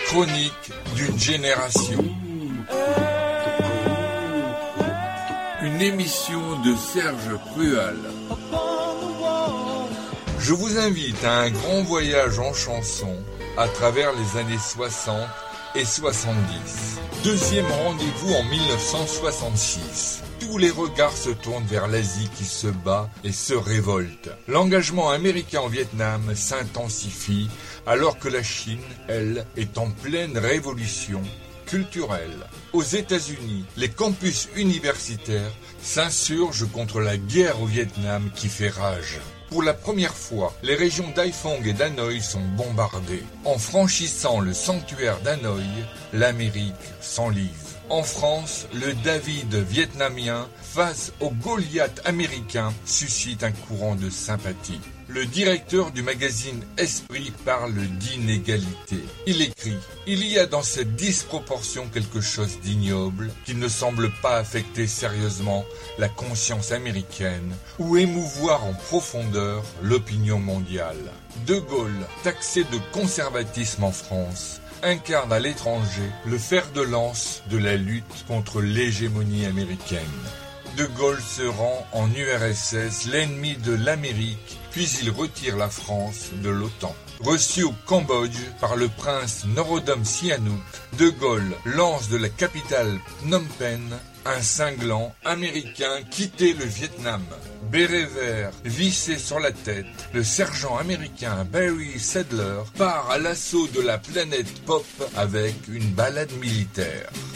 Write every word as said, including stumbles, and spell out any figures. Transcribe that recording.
Chronique d'une génération. Une émission de Serge Prual. Je vous invite à un grand voyage en chanson à travers les années soixante et soixante-dix. Deuxième rendez-vous en mille neuf cent soixante-six. Tous les regards se tournent vers l'Asie qui se bat et se révolte. L'engagement américain en Vietnam s'intensifie alors que la Chine, elle, est en pleine révolution culturelle. Aux États-Unis, les campus universitaires s'insurgent contre la guerre au Vietnam qui fait rage. Pour la première fois, les régions d'Haiphong et d'Hanoï sont bombardées. En franchissant le sanctuaire d'Hanoï, l'Amérique s'enlise. En France, le David vietnamien face au Goliath américain suscite un courant de sympathie. Le directeur du magazine Esprit parle d'inégalité. Il écrit « Il y a dans cette disproportion quelque chose d'ignoble qui ne semble pas affecter sérieusement la conscience américaine ou émouvoir en profondeur l'opinion mondiale. » De Gaulle, taxé de conservatisme en France, incarne à l'étranger le fer de lance de la lutte contre l'hégémonie américaine. De Gaulle se rend en U R S S, l'ennemi de l'Amérique, puis il retire la France de l'OTAN. Reçu au Cambodge par le prince Norodom Sihanouk, De Gaulle lance de la capitale Phnom Penh un cinglant américain quitter le Vietnam. Béret vert vissé sur la tête, le sergent américain Barry Sadler part à l'assaut de la planète Pop avec une balade militaire.